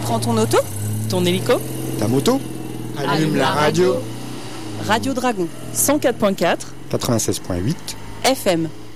Prends ton auto, ton hélico, ta moto, allume la radio. Radio Dragon 104.4 96.8 FM.